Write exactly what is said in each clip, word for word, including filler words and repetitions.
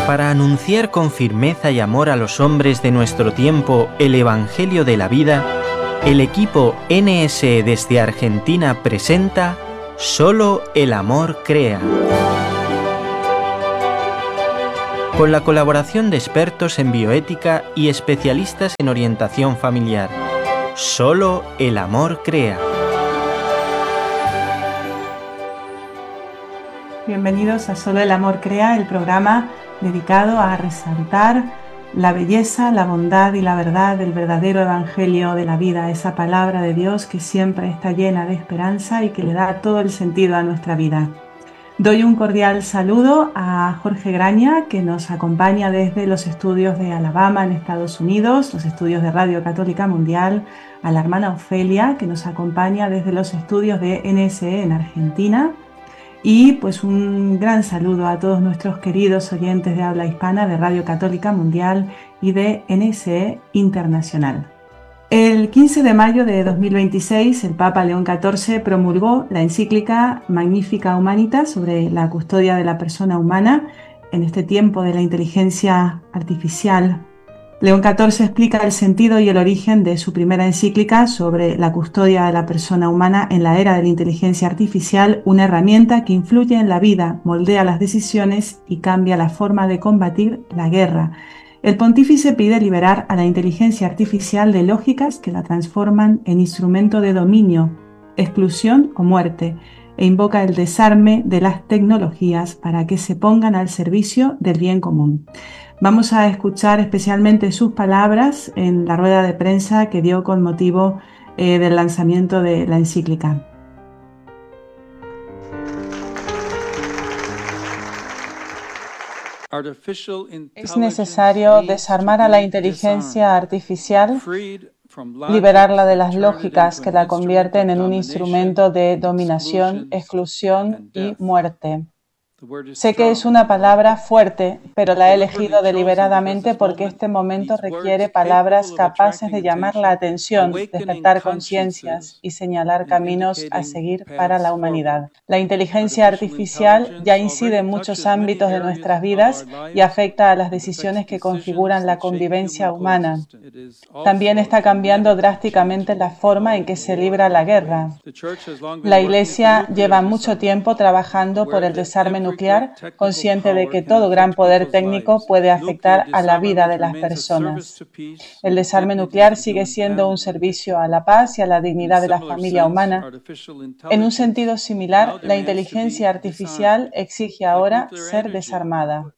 Para anunciar con firmeza y amor a los hombres de nuestro tiempo el Evangelio de la vida, el equipo N S E desde Argentina presenta Solo el amor crea. Con la colaboración de expertos en bioética y especialistas en orientación familiar. Solo el amor crea. Bienvenidos a Solo el amor crea, el programa dedicado a resaltar la belleza, la bondad y la verdad del verdadero evangelio de la vida, esa palabra de Dios que siempre está llena de esperanza y que le da todo el sentido a nuestra vida. Doy un cordial saludo a Jorge Graña, que nos acompaña desde los estudios de Alabama en Estados Unidos, los estudios de Radio Católica Mundial, a la hermana Ofelia, que nos acompaña desde los estudios de N S E en Argentina. Y pues un gran saludo a todos nuestros queridos oyentes de habla hispana de Radio Católica Mundial y de N S E Internacional. El quince de mayo de dos mil veintiséis, el Papa León catorce promulgó la encíclica Magnificat Humanitas sobre la custodia de la persona humana en este tiempo de la inteligencia artificial. León catorce explica el sentido y el origen de su primera encíclica sobre la custodia de la persona humana en la era de la inteligencia artificial, una herramienta que influye en la vida, moldea las decisiones y cambia la forma de combatir la guerra. El pontífice pide liberar a la inteligencia artificial de lógicas que la transforman en instrumento de dominio, exclusión o muerte, e invoca el desarme de las tecnologías para que se pongan al servicio del bien común. Vamos a escuchar especialmente sus palabras en la rueda de prensa que dio con motivo eh, del lanzamiento de la encíclica. Es necesario desarmar a la inteligencia artificial, liberarla de las lógicas que la convierten en un instrumento de dominación, exclusión y muerte. Sé que es una palabra fuerte, pero la he elegido deliberadamente porque este momento requiere palabras capaces de llamar la atención, despertar conciencias y señalar caminos a seguir para la humanidad. La inteligencia artificial ya incide en muchos ámbitos de nuestras vidas y afecta a las decisiones que configuran la convivencia humana. También está cambiando drásticamente la forma en que se libra la guerra. La Iglesia lleva mucho tiempo trabajando por el desarme nuclear nuclear, consciente de que todo gran poder técnico puede afectar a la vida de las personas. El desarme nuclear sigue siendo un servicio a la paz y a la dignidad de la familia humana. En un sentido similar, la inteligencia artificial exige ahora ser desarmada.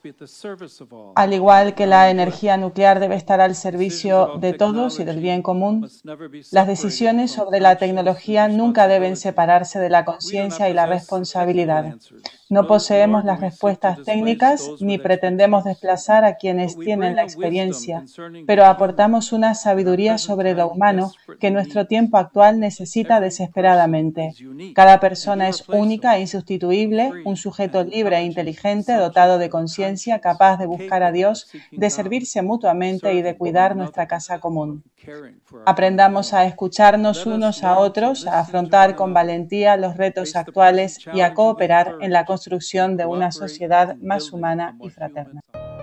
Al igual que la energía nuclear debe estar al servicio de todos y del bien común, las decisiones sobre la tecnología nunca deben separarse de la conciencia y la responsabilidad. No poseemos las respuestas técnicas ni pretendemos desplazar a quienes tienen la experiencia, pero aportamos una sabiduría sobre lo humano que nuestro tiempo actual necesita desesperadamente. Cada persona es única e insustituible, un sujeto libre e inteligente, dotado de conciencia, capaz de buscar a Dios, de servirse mutuamente y de cuidar nuestra casa común. Aprendamos a escucharnos unos a otros, a afrontar con valentía los retos actuales y a cooperar en la construcción de una sociedad más humana y fraterna.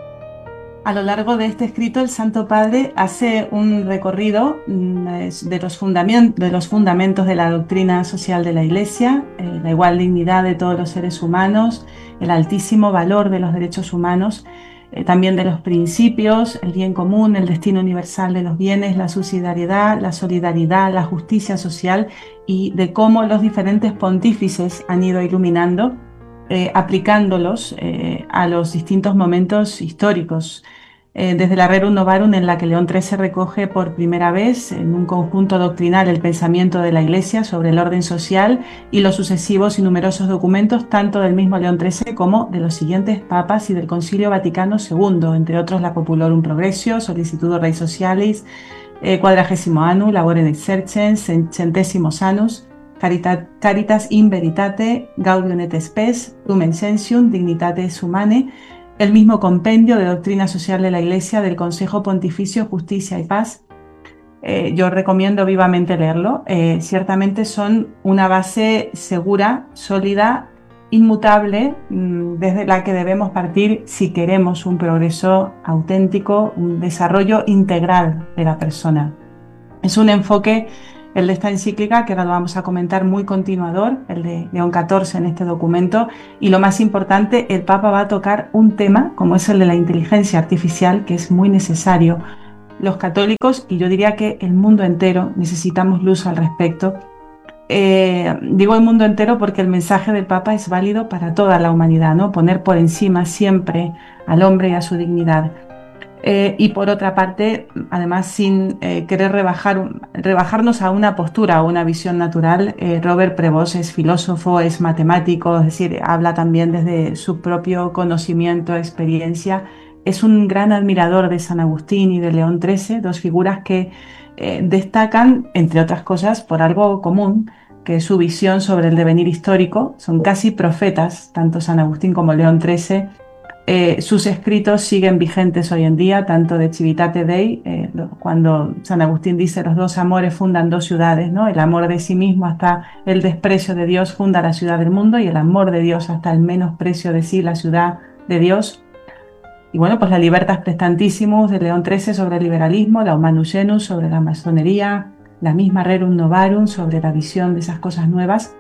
A lo largo de este escrito, el Santo Padre hace un recorrido de los, fundament- de los fundamentos de la doctrina social de la Iglesia, eh, la igual dignidad de todos los seres humanos, el altísimo valor de los derechos humanos, eh, también de los principios, el bien común, el destino universal de los bienes, la subsidiariedad, la solidaridad, la justicia social y de cómo los diferentes pontífices han ido iluminando Eh, aplicándolos eh, a los distintos momentos históricos. Eh, desde la Rerum Novarum, en la que León trece recoge por primera vez en un conjunto doctrinal el pensamiento de la Iglesia sobre el orden social y los sucesivos y numerosos documentos tanto del mismo León trece como de los siguientes papas y del Concilio Vaticano segundo, entre otros la Populorum Progressio, Solicitudo Rei Socialis, eh, Quadragesimo Annu, Labore Exercens, Centésimos Annus, Caritas in Veritate, Gaudium et Spes, Lumen Gentium, Dignitates Humanae, el mismo compendio de doctrina social de la Iglesia del Consejo Pontificio Justicia y Paz. Eh, yo recomiendo vivamente leerlo. Eh, ciertamente son una base segura, sólida inmutable mmm, desde la que debemos partir si queremos un progreso auténtico, un desarrollo integral de la persona. Es un enfoque, el de esta encíclica, que ahora lo vamos a comentar, muy continuador, el de León catorce en este documento, y lo más importante, el Papa va a tocar un tema como es el de la inteligencia artificial, que es muy necesario. Los católicos, y yo diría que el mundo entero, necesitamos luz al respecto. Eh, digo el mundo entero porque el mensaje del Papa es válido para toda la humanidad, ¿no? Poner por encima siempre al hombre y a su dignidad. Eh, y por otra parte, además, sin eh, querer rebajar, rebajarnos a una postura o una visión natural, eh, Robert Prevost es filósofo, es matemático, es decir, habla también desde su propio conocimiento, experiencia. Es un gran admirador de San Agustín y de León trece, dos figuras que eh, destacan, entre otras cosas, por algo común, que es su visión sobre el devenir histórico. Son casi profetas, tanto San Agustín como León trece. Eh, sus escritos siguen vigentes hoy en día, tanto de Civitate Dei, eh, cuando San Agustín dice los dos amores fundan dos ciudades, ¿no? El amor de sí mismo hasta el desprecio de Dios funda la ciudad del mundo, y el amor de Dios hasta el menosprecio de sí, la ciudad de Dios. Y bueno, pues la Libertas Prestantissimus de León trece sobre el liberalismo, la Humanus Genus sobre la masonería, la misma Rerum Novarum sobre la visión de esas cosas nuevas.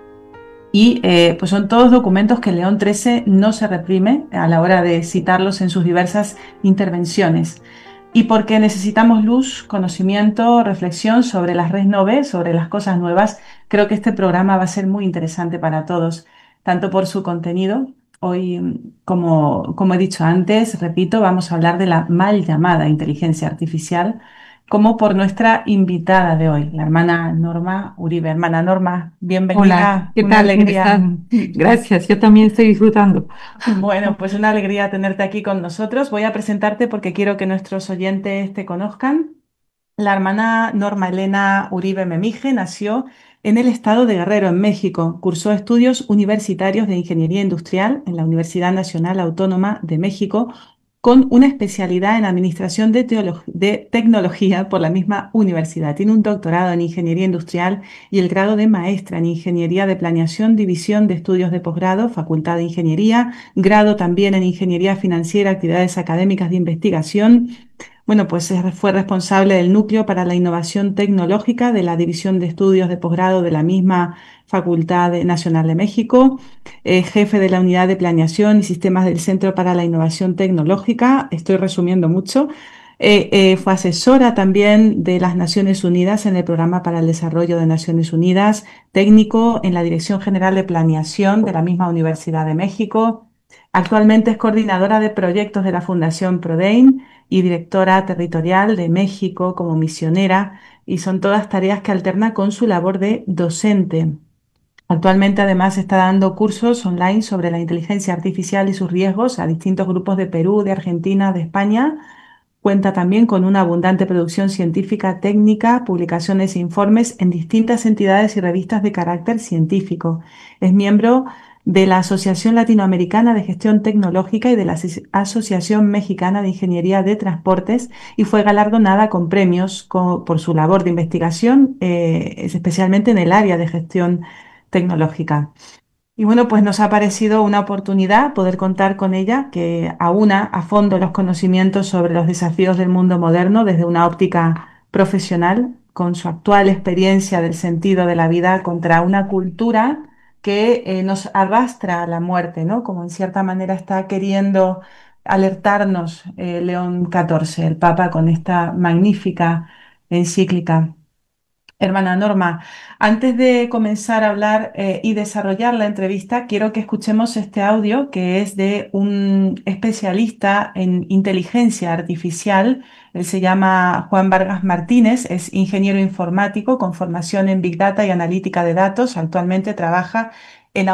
Y eh, pues son todos documentos que León trece no se reprime a la hora de citarlos en sus diversas intervenciones. Y porque necesitamos luz, conocimiento, reflexión sobre las res nove, sobre las cosas nuevas, creo que este programa va a ser muy interesante para todos, tanto por su contenido. Hoy, como, como he dicho antes, repito, vamos a hablar de la mal llamada inteligencia artificial, como por nuestra invitada de hoy, la hermana Norma Uribe. Hermana Norma, bienvenida. Hola, ¿qué tal? ¿Cómo están? Gracias, yo también estoy disfrutando. Bueno, pues una alegría tenerte aquí con nosotros. Voy a presentarte porque quiero que nuestros oyentes te conozcan. La hermana Norma Elena Uribe Memije nació en el estado de Guerrero, en México. Cursó estudios universitarios de Ingeniería Industrial en la Universidad Nacional Autónoma de México, con una especialidad en Administración de, de Tecnología por la misma universidad. Tiene un doctorado en Ingeniería Industrial y el grado de maestra en Ingeniería de Planeación, División de Estudios de Posgrado, Facultad de Ingeniería, grado también en Ingeniería Financiera, Actividades Académicas de Investigación. Bueno, pues fue responsable del Núcleo para la Innovación Tecnológica de la División de Estudios de Posgrado de la misma Facultad Nacional de México, eh, jefe de la Unidad de Planeación y Sistemas del Centro para la Innovación Tecnológica. Estoy resumiendo mucho. Eh, eh, fue asesora también de las Naciones Unidas en el Programa para el Desarrollo de Naciones Unidas, técnico en la Dirección General de Planeación de la misma Universidad de México. Actualmente es coordinadora de proyectos de la Fundación ProDEIN y directora territorial de México como misionera, y son todas tareas que alterna con su labor de docente. Actualmente además está dando cursos online sobre la inteligencia artificial y sus riesgos a distintos grupos de Perú, de Argentina, de España. Cuenta también con una abundante producción científica técnica, publicaciones e informes en distintas entidades y revistas de carácter científico. Es miembro de la Asociación Latinoamericana de Gestión Tecnológica y de la Asociación Mexicana de Ingeniería de Transportes, y fue galardonada con premios con, por su labor de investigación, eh, especialmente en el área de gestión tecnológica. Y bueno, pues nos ha parecido una oportunidad poder contar con ella, que aúna a fondo los conocimientos sobre los desafíos del mundo moderno desde una óptica profesional, con su actual experiencia del sentido de la vida contra una cultura que eh, nos arrastra a la muerte, ¿no? Como en cierta manera está queriendo alertarnos eh, León catorce, el Papa, con esta magnífica encíclica. Hermana Norma, antes de comenzar a hablar eh, y desarrollar la entrevista, quiero que escuchemos este audio, que es de un especialista en inteligencia artificial. Él se llama Juan Vargas Martínez, es ingeniero informático con formación en Big Data y analítica de datos. Actualmente trabaja en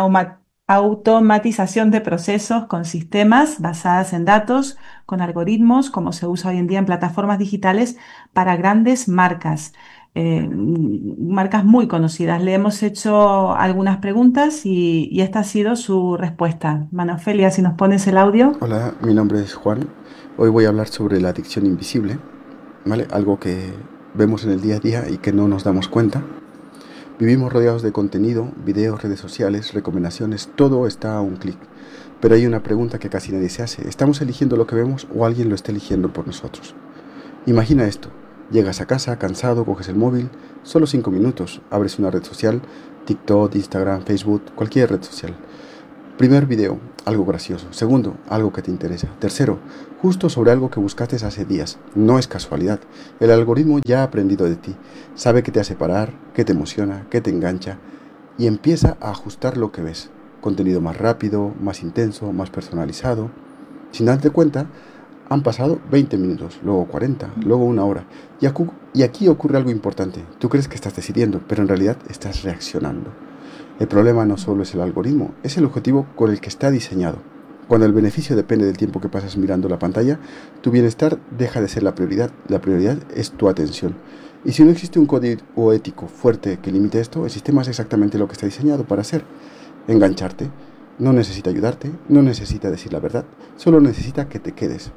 automatización de procesos con sistemas basadas en datos, con algoritmos, como se usa hoy en día en plataformas digitales para grandes marcas. Eh, marcas muy conocidas. Le hemos hecho algunas preguntas y, y esta ha sido su respuesta. Manofelia, si nos pones el audio. Hola, mi nombre es Juan. Hoy voy a hablar sobre la adicción invisible, ¿vale? Algo que vemos en el día a día y que no nos damos cuenta. Vivimos rodeados de contenido, videos, redes sociales, recomendaciones, todo está a un clic. Pero hay una pregunta que casi nadie se hace. ¿Estamos eligiendo lo que vemos o alguien lo está eligiendo por nosotros? Imagina esto. Llegas a casa cansado, coges el móvil, solo cinco minutos, abres una red social, TikTok, Instagram, Facebook, cualquier red social. Primer video, algo gracioso. Segundo, algo que te interesa. Tercero, justo sobre algo que buscaste hace días. No es casualidad. El algoritmo ya ha aprendido de ti. Sabe qué te hace parar, qué te emociona, qué te engancha y empieza a ajustar lo que ves. Contenido más rápido, más intenso, más personalizado. Sin darte cuenta, han pasado veinte minutos, luego cuarenta, luego una hora. Y aquí, y aquí ocurre algo importante. Tú crees que estás decidiendo, pero en realidad estás reaccionando. El problema no solo es el algoritmo, es el objetivo con el que está diseñado. Cuando el beneficio depende del tiempo que pasas mirando la pantalla, tu bienestar deja de ser la prioridad. La prioridad es tu atención. Y si no existe un código ético fuerte que limite esto, el sistema es exactamente lo que está diseñado para hacer. Engancharte. No necesita ayudarte, no necesita decir la verdad, solo necesita que te quedes.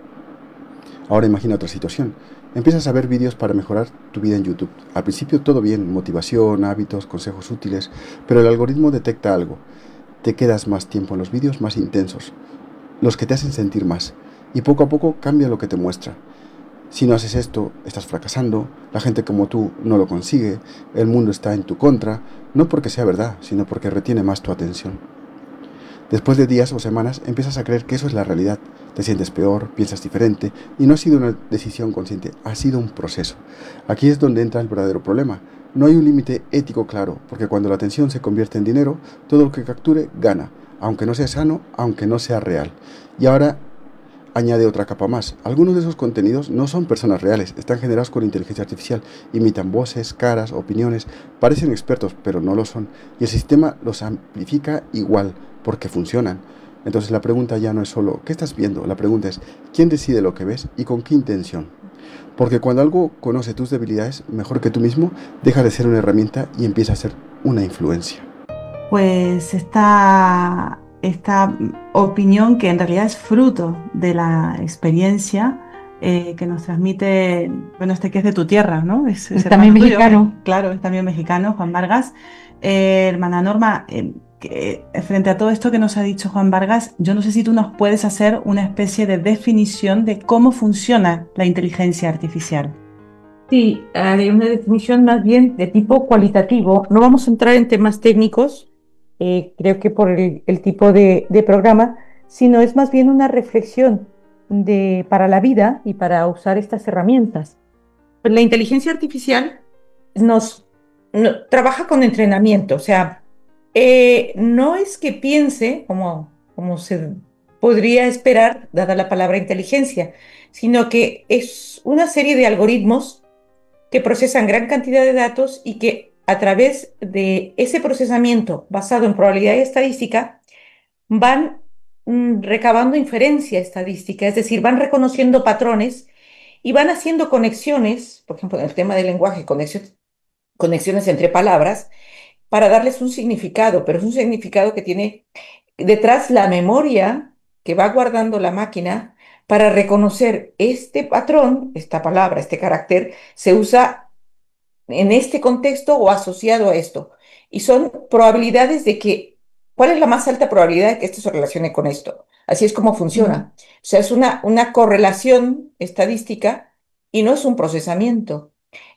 Ahora imagina otra situación. Empiezas a ver vídeos para mejorar tu vida en YouTube. Al principio todo bien, motivación, hábitos, consejos útiles, pero el algoritmo detecta algo. Te quedas más tiempo en los vídeos más intensos, los que te hacen sentir más, y poco a poco cambia lo que te muestra. Si no haces esto, estás fracasando, la gente como tú no lo consigue, el mundo está en tu contra, no porque sea verdad, sino porque retiene más tu atención. Después de días o semanas empiezas a creer que eso es la realidad. Te sientes peor, piensas diferente y no ha sido una decisión consciente, ha sido un proceso. Aquí es donde entra el verdadero problema. No hay un límite ético claro, porque cuando la atención se convierte en dinero, todo lo que capture gana, aunque no sea sano, aunque no sea real. Y ahora añade otra capa más. Algunos de esos contenidos no son personas reales, están generados con inteligencia artificial, imitan voces, caras, opiniones, parecen expertos, pero no lo son. Y el sistema los amplifica igual, porque funcionan. Entonces la pregunta ya no es solo ¿qué estás viendo? La pregunta es ¿quién decide lo que ves y con qué intención? Porque cuando algo conoce tus debilidades mejor que tú mismo, deja de ser una herramienta y empieza a ser una influencia. Pues esta, esta opinión, que en realidad es fruto de la experiencia eh, que nos transmite, bueno, este que es de tu tierra, ¿no? Es, es Es también hermano tuyo, mexicano. claro, es también mexicano, Juan Vargas. Eh, hermana Norma, eh, que, eh, frente a todo esto que nos ha dicho Juan Vargas, yo no sé si tú nos puedes hacer una especie de definición de cómo funciona la inteligencia artificial. Sí, haré una definición más bien de tipo cualitativo. No vamos a entrar en temas técnicos, eh, creo que por el, el tipo de, de programa, sino es más bien una reflexión de, para la vida y para usar estas herramientas. Pues la inteligencia artificial nos no, trabaja con entrenamiento, o sea, eh, no es que piense como, como se podría esperar, dada la palabra inteligencia, sino que es una serie de algoritmos que procesan gran cantidad de datos y que a través de ese procesamiento basado en probabilidad y estadística van mm, recabando inferencia estadística, es decir, van reconociendo patrones y van haciendo conexiones, por ejemplo, en el tema del lenguaje, conexiones, conexiones entre palabras, para darles un significado, pero es un significado que tiene detrás la memoria que va guardando la máquina para reconocer este patrón, esta palabra, este carácter, se usa en este contexto o asociado a esto. Y son probabilidades de que, ¿cuál es la más alta probabilidad de que esto se relacione con esto? Así es como funciona. O sea, es una, una correlación estadística y no es un procesamiento.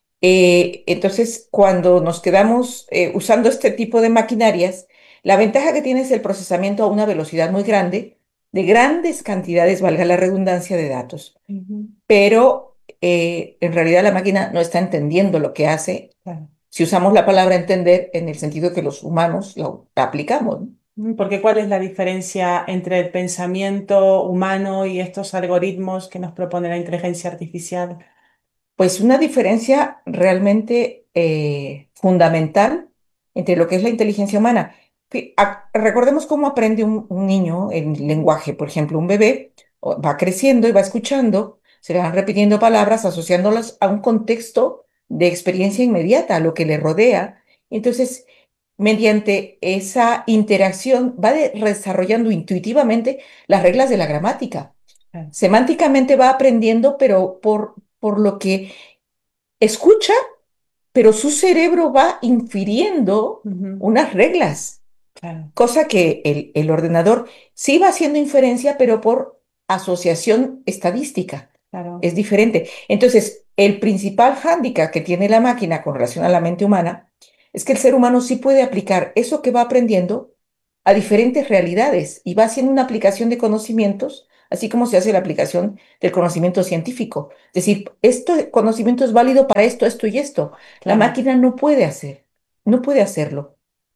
Eh, entonces, cuando nos quedamos eh, usando este tipo de maquinarias, la ventaja que tiene es el procesamiento a una velocidad muy grande, de grandes cantidades, valga la redundancia, de datos. Uh-huh. Pero eh, en realidad la máquina no está entendiendo lo que hace, Claro. si usamos la palabra entender en el sentido que los humanos lo, la aplicamos, ¿no? Porque ¿cuál es la diferencia entre el pensamiento humano y estos algoritmos que nos propone la inteligencia artificial? Pues una diferencia realmente eh, fundamental entre lo que es la inteligencia humana. Fi- a- Recordemos cómo aprende un, un niño en lenguaje, por ejemplo, un bebé o- va creciendo y va escuchando, se le van repitiendo palabras, asociándolas a un contexto de experiencia inmediata, a lo que le rodea. Entonces, mediante esa interacción va de- desarrollando intuitivamente las reglas de la gramática. Claro. Semánticamente va aprendiendo, pero por, por lo que escucha, pero su cerebro va infiriendo Ujú. unas reglas, Claro, cosa que el, el ordenador sí va haciendo inferencia, pero por asociación estadística. claro. Es diferente. Entonces, el principal hándicap que tiene la máquina con relación a la mente humana es que el ser humano sí puede aplicar eso que va aprendiendo a diferentes realidades y va haciendo una aplicación de conocimientos, así como se hace la aplicación del conocimiento científico. Es decir, este conocimiento es válido para esto, esto y esto. La Claro. máquina no puede hacer, no puede hacerlo.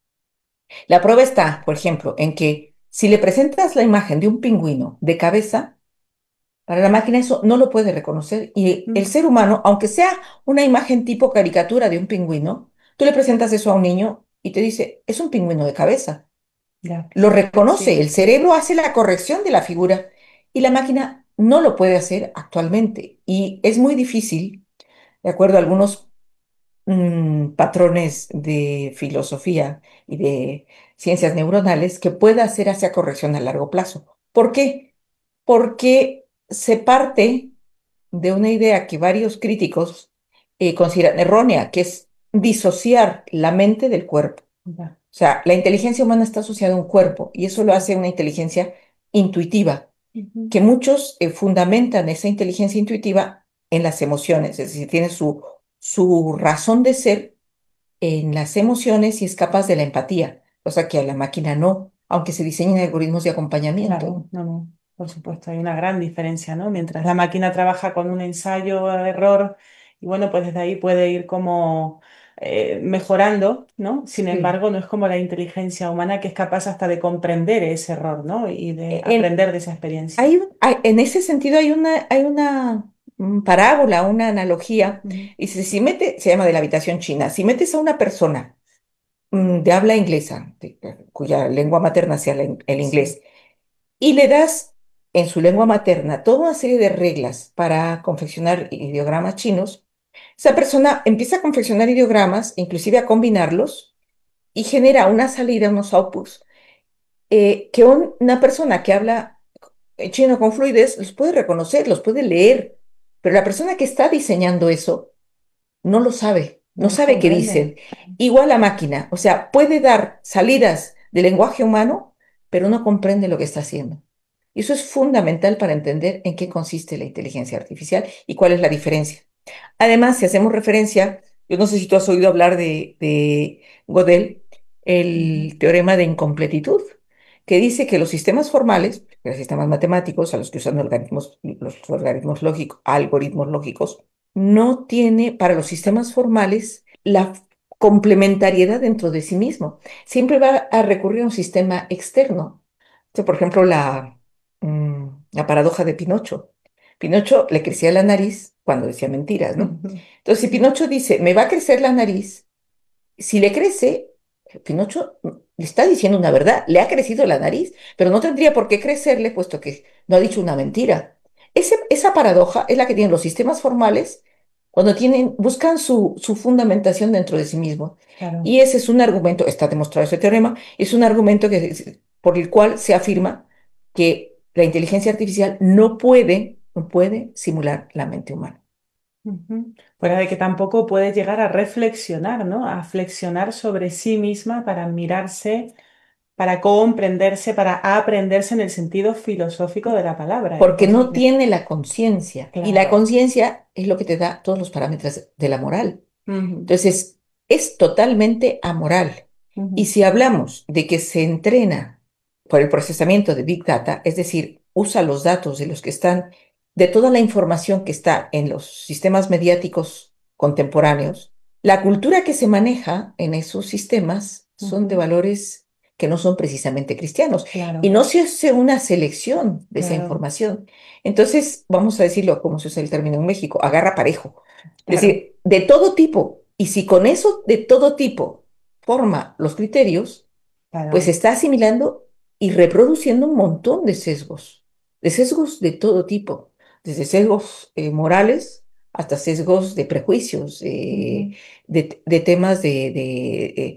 La prueba está, por ejemplo, en que si le presentas la imagen de un pingüino de cabeza, para la máquina eso no lo puede reconocer y el Mm. ser humano, aunque sea una imagen tipo caricatura de un pingüino, tú le presentas eso a un niño y te dice, es un pingüino de cabeza. Ya. Lo reconoce, Sí. el cerebro hace la corrección de la figura y la máquina no lo puede hacer actualmente. Y es muy difícil, de acuerdo a algunos mm, patrones de filosofía y de ciencias neuronales, que pueda hacer esa corrección a largo plazo. ¿Por qué? Porque se parte de una idea que varios críticos eh, consideran errónea, que es disociar la mente del cuerpo. Ya. O sea, la inteligencia humana está asociada a un cuerpo y eso lo hace una inteligencia intuitiva, Ujú. que muchos eh, fundamentan esa inteligencia intuitiva en las emociones, es decir, tiene su, su razón de ser en las emociones y es capaz de la empatía, cosa que a la máquina no, aunque se diseñen algoritmos de acompañamiento. Claro, no, no, por supuesto, hay una gran diferencia, ¿no? Mientras la máquina trabaja con un ensayo, error, y bueno, pues desde ahí puede ir como eh, mejorando, ¿no? Sin Sí. embargo, no es como la inteligencia humana que es capaz hasta de comprender ese error, ¿no? Y de En, aprender de esa experiencia. hay, un- hay- en ese sentido hay una, hay una mm, parábola, una analogía, Ujú. y si, si mete, se llama de la habitación china, si metes a una persona mm, de habla inglesa, de- cuya lengua materna sea la in- el Sí. inglés, y le das en su lengua materna toda una serie de reglas para confeccionar ideogramas chinos, esa persona empieza a confeccionar ideogramas, inclusive a combinarlos, y genera una salida, unos outputs, eh, que un- una persona que habla eh, chino con fluidez los puede reconocer, los puede leer, pero la persona que está diseñando eso no lo sabe, No no los sabe qué comprende. dicen. Igual la máquina, o sea, puede dar salidas de lenguaje humano, pero no comprende lo que está haciendo. Y eso es fundamental para entender en qué consiste la inteligencia artificial y cuál es la diferencia. Además, si hacemos referencia, yo no sé si tú has oído hablar de, de Gödel, Ujú. el teorema de incompletitud, que dice que los sistemas formales, los sistemas matemáticos a los que usan organismos, los organismos lógicos, algoritmos lógicos, no tiene para los sistemas formales la complementariedad dentro de sí mismo. Siempre va a recurrir a un sistema externo. O sea, por ejemplo, la, mm, la paradoja de Pinocho. Pinocho le crecía la nariz cuando decía mentiras, ¿no? Entonces, si Sí, Pinocho dice, me va a crecer la nariz, si le crece, Pinocho le está diciendo una verdad, le ha crecido la nariz, pero no tendría por qué crecerle puesto que no ha dicho una mentira. Ese- esa paradoja es la que tienen los sistemas formales cuando tienen, buscan su, su fundamentación dentro de sí mismos. claro. Y ese es un argumento, está demostrado ese teorema, es un argumento que, por el cual se afirma que la inteligencia artificial no puede, no puede simular la mente humana. Ujú. Fuera de que tampoco puede llegar a reflexionar, ¿no? A flexionar sobre sí misma para mirarse, para comprenderse, para aprenderse en el sentido filosófico de la palabra. Es Porque no imposible. tiene la conciencia. Y la Claro. conciencia es lo que te da todos los parámetros de la moral. Ujú, Entonces, es totalmente amoral. Y ujú. si hablamos de que se entrena por el procesamiento de Big Data, es decir, usa los datos de los que están, de toda la información que está en los sistemas mediáticos contemporáneos, la cultura que se maneja en esos sistemas son de Ujú. valores que no son precisamente cristianos. Y Claro, no se hace una selección de esa claro, información. Entonces, vamos a decirlo como se usa el término en México, agarra parejo. Es claro. decir, de todo tipo. Y si con eso de todo tipo forma los criterios, pues Claro. está asimilando y reproduciendo un montón de sesgos, de sesgos de todo tipo, desde sesgos eh, morales hasta sesgos de prejuicios, eh, Ujú. de, de temas de, de, eh,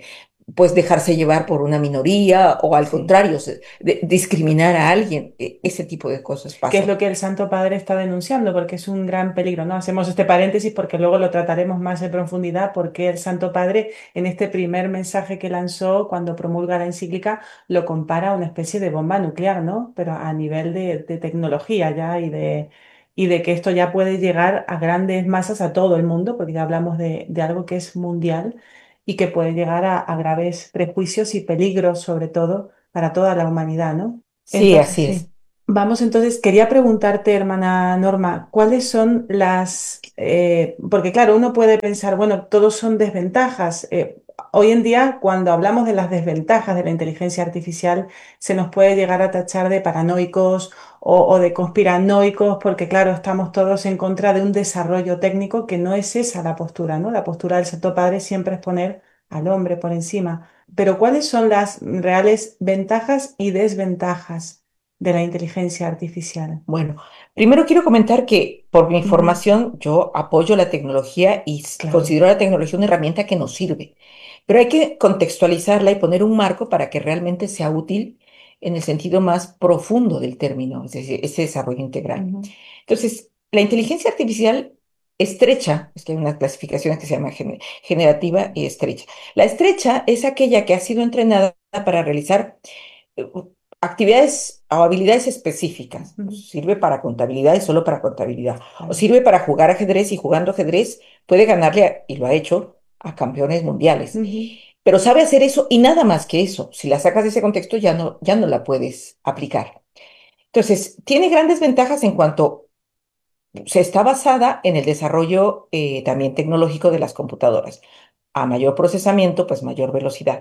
pues dejarse llevar por una minoría o al Sí. contrario, se- de- discriminar a alguien. E- Ese tipo de cosas Que es pasan. lo que el Santo Padre está denunciando, porque es un gran peligro, ¿no? Hacemos este paréntesis porque luego lo trataremos más en profundidad, porque el Santo Padre en este primer mensaje que lanzó cuando promulga la encíclica lo compara a una especie de bomba nuclear, ¿no? Pero a nivel de, de tecnología ya y de, y de que esto ya puede llegar a grandes masas, a todo el mundo, porque ya hablamos de, de algo que es mundial y que puede llegar a, a graves prejuicios y peligros, sobre todo para toda la humanidad, ¿no? Sí, Entonces, así es. sí. Vamos, entonces, quería preguntarte, hermana Norma, ¿cuáles son las... eh, porque claro, uno puede pensar, bueno, todos son desventajas. Eh, hoy en día, cuando hablamos de las desventajas de la inteligencia artificial, se nos puede llegar a tachar de paranoicos o, o de conspiranoicos, porque claro, estamos todos en contra de un desarrollo técnico que no es esa la postura, ¿no? La postura del Santo Padre siempre es poner al hombre por encima. Pero ¿cuáles son las reales ventajas y desventajas de la inteligencia artificial? Bueno, primero quiero comentar que por mi Ujú. formación yo apoyo la tecnología y s- Claro. considero la tecnología una herramienta que nos sirve, pero hay que contextualizarla y poner un marco para que realmente sea útil en el sentido más profundo del término, es decir, ese desarrollo integral. Ujú. Entonces, la inteligencia artificial estrecha, es que hay una clasificación que se llama gene- generativa y estrecha. La estrecha es aquella que ha sido entrenada para realizar eh, actividades o habilidades específicas. Ujú. Sirve para contabilidad y solo para contabilidad. O Claro. sirve para jugar ajedrez y jugando ajedrez puede ganarle, a- y lo ha hecho, a campeones mundiales. Ujú. Pero sabe hacer eso y nada más que eso. Si la sacas de ese contexto ya no, ya no la puedes aplicar. Entonces, tiene grandes ventajas en cuanto se está basada en el desarrollo eh, también tecnológico de las computadoras. A mayor procesamiento, pues mayor velocidad.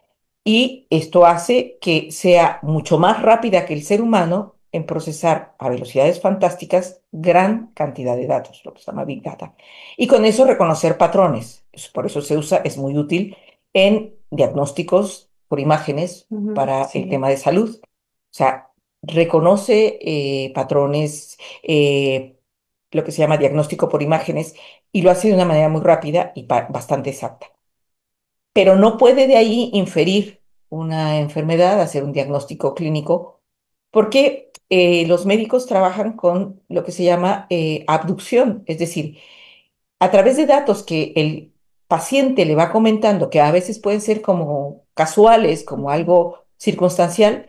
Y esto hace que sea mucho más rápida que el ser humano en procesar a velocidades fantásticas gran cantidad de datos, lo que se llama Big Data. Y con eso reconocer patrones. Es- Por eso se usa, es muy útil en diagnósticos por imágenes Ujú. para el Sí. tema de salud. O sea, reconoce eh, patrones, eh, lo que se llama diagnóstico por imágenes, y lo hace de una manera muy rápida y pa- bastante exacta, pero no puede de ahí inferir una enfermedad, hacer un diagnóstico clínico, porque eh, los médicos trabajan con lo que se llama eh, abducción, es decir, a través de datos que el paciente le va comentando, que a veces pueden ser como casuales, como Ujú. algo circunstancial,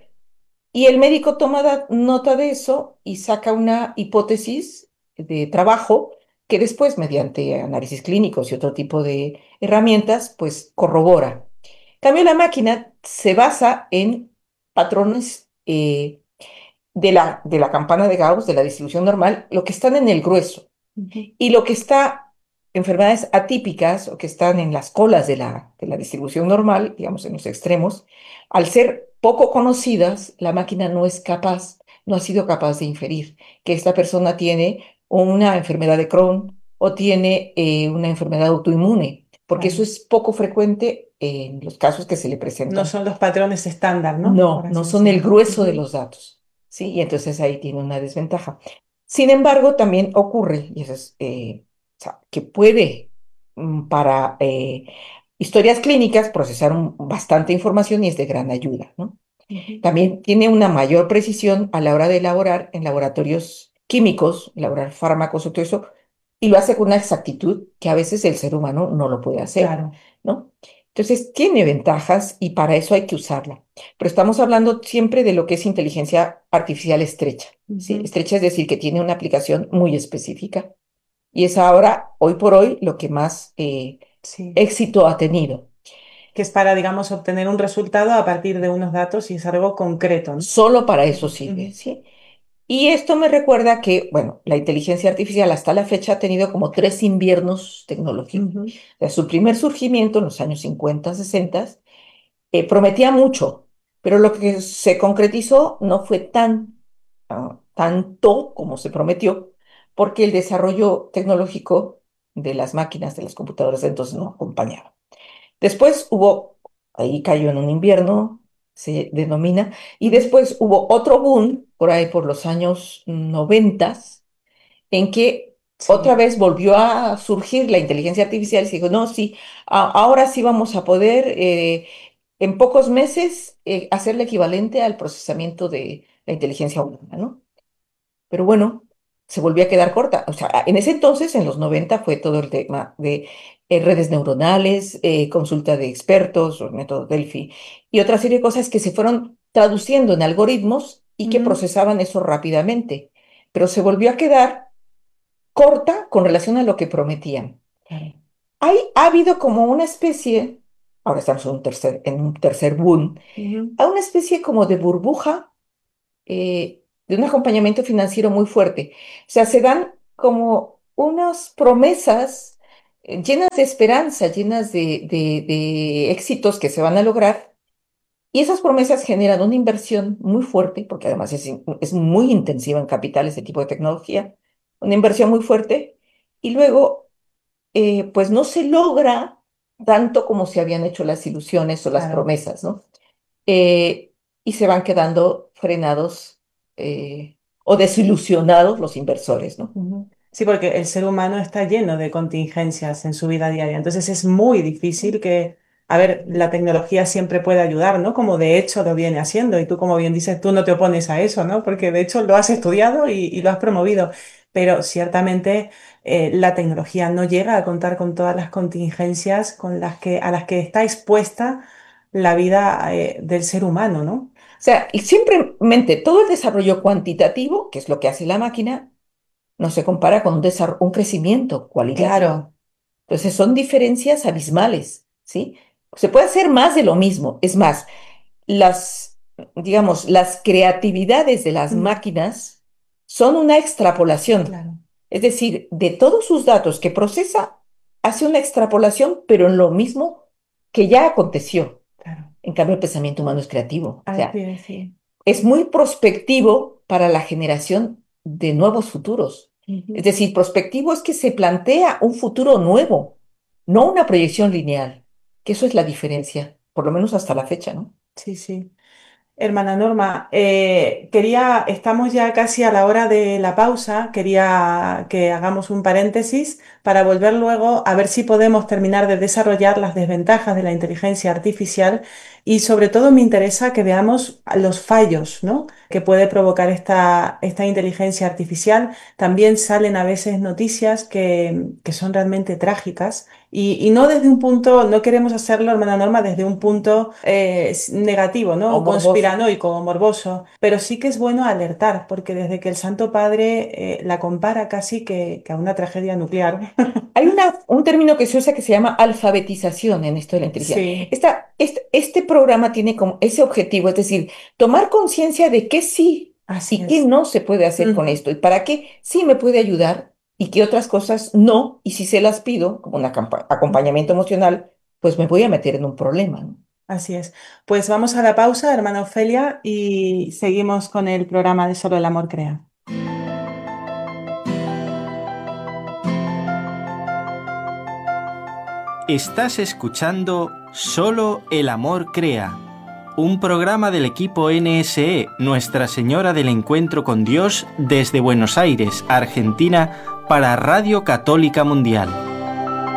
y el médico toma da- nota de eso y saca una hipótesis de trabajo que después, mediante análisis clínicos y otro tipo de herramientas, pues corrobora. En cambio, la máquina se basa en patrones eh, de la, de la campana de Gauss, de la distribución normal, lo que están en el grueso. Ujú. Y lo que está, enfermedades atípicas o que están en las colas de la, de la distribución normal, digamos en los extremos, al ser poco conocidas, la máquina no es capaz, no ha sido capaz de inferir que esta persona tiene una enfermedad de Crohn o tiene eh, una enfermedad autoinmune, porque eso Claro. es poco frecuente en los casos que se le No presentan. son los patrones estándar, ¿no? Por No, no así son el decirlo. grueso de Ujú. los datos, ¿sí? Y entonces ahí tiene una desventaja. Sin embargo, también ocurre, y eso es, eh, o sea, que puede mm, para eh, historias clínicas procesar un- bastante información y es de gran ayuda, ¿no? Ujú. También tiene una mayor precisión a la hora de elaborar en laboratorios químicos, elaborar fármacos o todo eso, y lo hace con una exactitud que a veces el ser humano no lo puede hacer, Claro. ¿no? Entonces, tiene ventajas y para eso hay que usarla. Pero estamos hablando siempre de lo que es inteligencia artificial estrecha, ¿sí? Ujú. Estrecha es decir, que tiene una aplicación muy específica y es ahora, hoy por hoy, lo que más eh, Sí. éxito ha tenido. Que es para, digamos, obtener un resultado a partir de unos datos y es algo concreto, ¿no? Solo para eso Ujú. sirve, Ujú. ¿sí? Y esto me recuerda que, bueno, la inteligencia artificial hasta la fecha ha tenido como tres inviernos tecnológicos. Ujú. O sea, su primer surgimiento en los años cincuenta, sesenta, eh, prometía mucho, pero lo que se concretizó no fue tan, ah, tanto como se prometió, porque el desarrollo tecnológico de las máquinas, de las computadoras de entonces no acompañaba. Después hubo, ahí cayó en un invierno, se denomina, y Ujú. después hubo otro boom por ahí por los años noventas, en que Sí. Otra vez volvió a surgir la inteligencia artificial y se dijo, no, sí, a- ahora sí vamos a poder eh, en pocos meses eh, hacer el equivalente al procesamiento de la inteligencia humana, ¿no? Pero bueno, se volvió a quedar corta. O sea, en ese entonces, en los noventa, fue todo el tema de eh, redes neuronales, eh, consulta de expertos, el método Delphi, y otra serie de cosas que se fueron traduciendo en algoritmos y que Ujú. procesaban eso rápidamente. Pero se volvió a quedar corta con relación a lo que prometían. Claro. Hay, ha habido como una especie, ahora estamos en un tercer, en un tercer boom, Ujú. hay una especie como de burbuja eh, de un acompañamiento financiero muy fuerte. O sea, se dan como unas promesas eh, llenas de esperanza, llenas de, de- de éxitos que se van a lograr, y esas promesas generan una inversión muy fuerte, porque además es, in- es muy intensiva en capital ese tipo de tecnología, una inversión muy fuerte, y luego eh, pues no se logra tanto como se habían hecho las ilusiones o las Claro. promesas, ¿no? Eh, y se van quedando frenados eh, o desilusionados los inversores, ¿no? Ujú. Sí, porque el ser humano está lleno de contingencias en su vida diaria. Entonces es muy difícil que, a ver, la tecnología siempre puede ayudar, ¿no? Como de hecho lo viene haciendo. Y tú, como bien dices, tú no te opones a eso, ¿no? Porque de hecho lo has estudiado y, y lo has promovido. Pero ciertamente eh, la tecnología no llega a contar con todas las contingencias con las que, a las que está expuesta la vida eh, del ser humano, ¿no? O sea, y simplemente todo el desarrollo cuantitativo, que es lo que hace la máquina, no se compara con un, desar- un crecimiento cualitativo. Claro. Entonces son diferencias abismales, ¿sí? Se puede hacer más de lo mismo. Es más, las, digamos, las creatividades de las Mm, máquinas son una extrapolación. claro, Es decir, de todos sus datos que procesa, hace una extrapolación, pero en lo mismo que ya aconteció. claro. En cambio, el pensamiento humano es creativo. O sea, Así es, sí. es muy prospectivo para la generación de nuevos futuros. Ujú. Es decir, prospectivo es que se plantea un futuro nuevo, no una proyección lineal, que eso es la diferencia, por lo menos hasta la fecha, ¿no? Sí, sí. Hermana Norma, eh, quería, estamos ya casi a la hora de la pausa, quería que hagamos un paréntesis para volver luego a ver si podemos terminar de desarrollar las desventajas de la inteligencia artificial y sobre todo me interesa que veamos los fallos, ¿no? que puede provocar esta, esta inteligencia artificial. También salen a veces noticias que, que son realmente trágicas y, y no desde un punto, no queremos hacerlo, hermana Norma, desde un punto eh, negativo, ¿no? O O morboso. conspiranoico o morboso, pero sí que es bueno alertar, porque desde que el Santo Padre eh, la compara casi que, que a una tragedia nuclear. Hay una, un término que se usa que se llama alfabetización en esto de la inteligencia. Sí, Esta, este, este programa tiene como ese objetivo, es decir, tomar conciencia de qué sí así y qué es. no se puede hacer con Ujú. esto y para qué sí me puede ayudar y qué otras cosas no, y si se las pido como un acampa- acompañamiento emocional, pues me voy a meter en un problema, ¿no? Así es. Pues vamos a la pausa, hermana Ofelia, y seguimos con el programa de Solo el Amor Crea. Estás escuchando Solo el Amor Crea, un programa del equipo N S E, Nuestra Señora del Encuentro con Dios, desde Buenos Aires, Argentina, para Radio Católica Mundial.